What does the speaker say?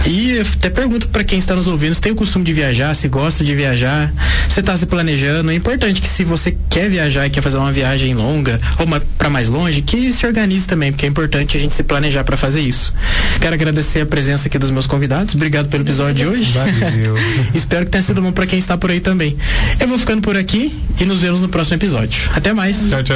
E até pergunto para quem está nos ouvindo, se tem o costume de viajar, se gosta de viajar, se está se planejando. É importante que, se você quer viajar e quer fazer uma viagem longa ou para mais longe, que se organize também, porque é importante a gente se planejar para fazer isso. Quero agradecer a presença aqui dos meus convidados. Obrigado pelo episódio de hoje. Valeu. Espero que tenha sido bom para quem está por aí também. Eu vou ficando por aqui e nos vemos no próximo episódio. Até mais. Tchau, tchau.